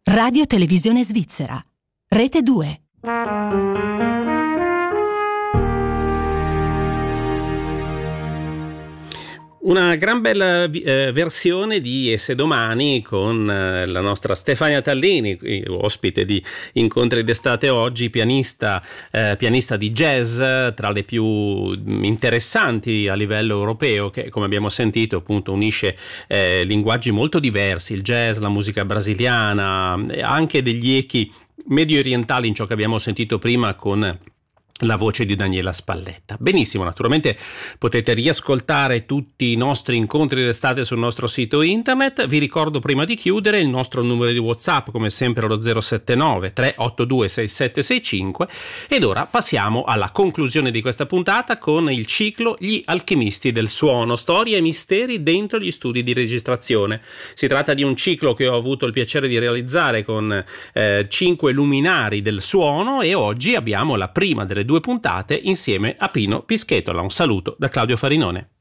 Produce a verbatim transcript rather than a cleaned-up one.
Radio Televisione Svizzera. Rete due. Una gran bella eh, versione di E se domani con eh, la nostra Stefania Tallini, ospite di Incontri d'estate oggi, pianista, eh, pianista di jazz, tra le più interessanti a livello europeo, che come abbiamo sentito appunto unisce eh, linguaggi molto diversi, il jazz, la musica brasiliana, anche degli echi medio orientali in ciò che abbiamo sentito prima con la voce di Daniela Spalletta. Benissimo, naturalmente potete riascoltare tutti i nostri incontri d'estate sul nostro sito internet. Vi ricordo prima di chiudere il nostro numero di WhatsApp, come sempre lo zero sette nove tre otto due sei sette sei cinque, ed ora passiamo alla conclusione di questa puntata con il ciclo Gli alchimisti del suono, storie e misteri dentro gli studi di registrazione. Si tratta di un ciclo che ho avuto il piacere di realizzare con eh, cinque luminari del suono, e oggi abbiamo la prima delle due puntate insieme a Pino Pischetola. Un saluto da Claudio Farinone.